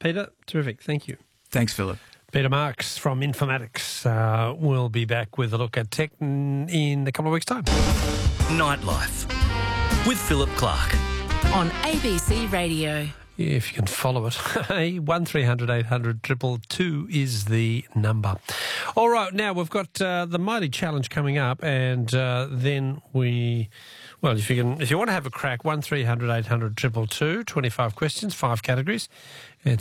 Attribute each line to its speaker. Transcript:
Speaker 1: Peter, terrific. Thank you.
Speaker 2: Thanks, Philip.
Speaker 1: Peter Marks from Informatics will be back with a look at tech in a couple of weeks' time.
Speaker 3: Nightlife with Philip Clark
Speaker 4: on ABC Radio.
Speaker 1: If you can follow it, 1300 800 222 is the number. All right, now we've got the Mighty Challenge coming up, and then we, well, if you want to have a crack, 1300 800 222, 25 questions, 5 categories.